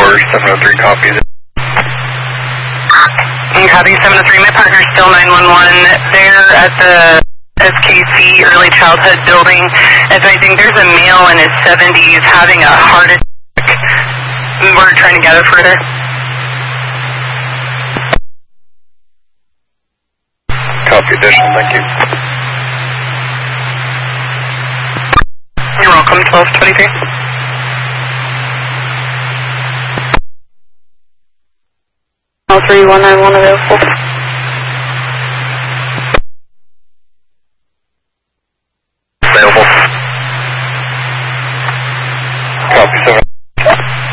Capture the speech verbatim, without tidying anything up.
seven oh three copies. Copy seven oh three, my partner's still nine one one. They're at the S K C Early Childhood Building. Advising there's a male in his seventies having a heart attack. We're trying to gather further. Copy, additional, thank you. You're welcome, twelve twenty-three. All three one nine one available.